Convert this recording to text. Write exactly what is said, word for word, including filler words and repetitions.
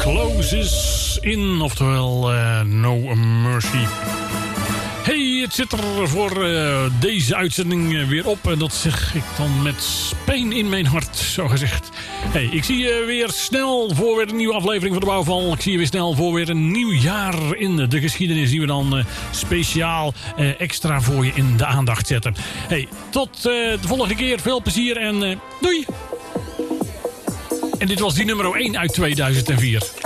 Closes in, oftewel uh, No Mercy. Hey, het zit er voor uh, deze uitzending weer op. En dat zeg ik dan met pijn in mijn hart, zo gezegd. Hey, ik zie je weer snel voor weer een nieuwe aflevering van de Bouwval. Ik zie je weer snel voor weer een nieuw jaar in de geschiedenis. Die we dan uh, speciaal uh, extra voor je in de aandacht zetten. Hey, tot uh, de volgende keer. Veel plezier en uh, doei! En dit was die nummer één uit tweeduizend vier.